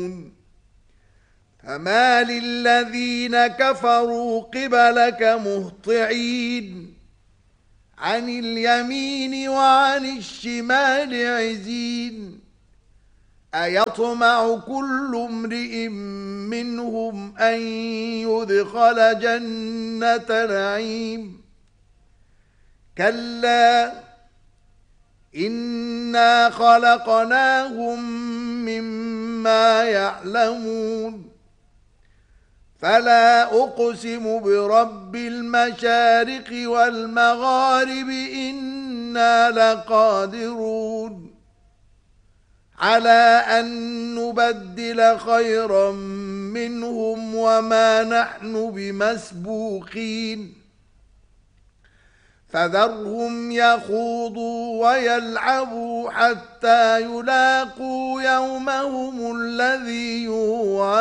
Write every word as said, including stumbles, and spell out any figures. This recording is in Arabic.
يعلمون فمال الذين كفروا قبلك مهطعين عن اليمين وعن الشمال عزين أيطمع كل امرئ منهم أن يدخل جنة نعيم كلا إنا خلقناهم مما يعلمون فلا أقسم برب المشارق والمغارب إنا لقادرون على أن نبدل خيرا منهم وما نحن بمسبوقين فذرهم يخوضوا ويلعبوا حتى يلاقوا يومهم الذي يوعدون